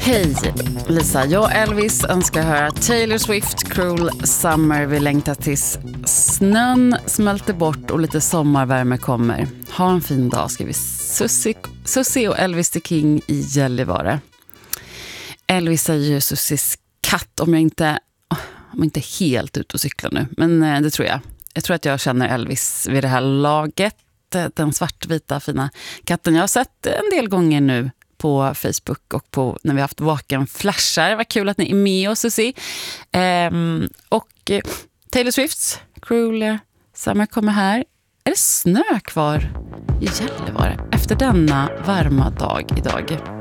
Hej Lisa, jag och Elvis önskar höra Taylor Swift, Cruel Summer. Vi längtar tills snön smälter bort och lite sommarvärme kommer. Ha en fin dag, skriver Susie och Elvis the King i Gällivare. Elvis är ju Susies katt, om jag inte helt ute och cyklar nu, men det tror jag. Jag tror att jag känner Elvis vid det här laget. Den svartvita fina katten jag har sett en del gånger nu på Facebook och på när vi har haft vaken flashar. Vad kul att ni är med oss, Susie. Och Taylor Swifts Cruel Summer kommer här. Är det snö kvar i Gällivare efter denna varma dag idag?